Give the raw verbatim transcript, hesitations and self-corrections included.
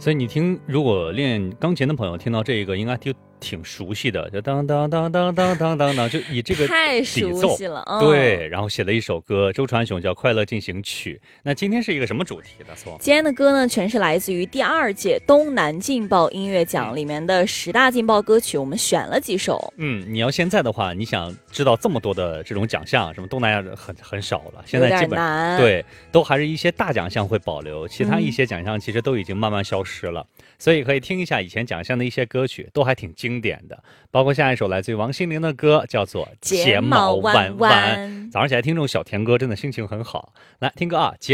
所以你听，如果练钢琴的朋友听到这个，应该就挺熟悉的，就当当当当当当当当，就以这个太底奏熟悉了，嗯、 对，然后写了一首歌，周传雄叫《快乐进行曲》。那今天是一个什么主题呢？错， 今天的歌呢，全是来自于第二届东南劲爆音乐奖里面的十大劲爆歌曲，我们选了几首。 嗯，你要现在的话，你想知道这么多的这种奖项，什么东南亚很很少了，现在基本难对都还是一些大奖项会保留，其他一些奖项其实都已经慢慢消失了。嗯、所以可以听一下以前奖项的一些歌曲，都还挺经典的。包括下一首来自于王心凌的歌，叫做《 睫毛弯弯》。 早上起来听这种小甜歌，真的心情很好。来听歌啊，睫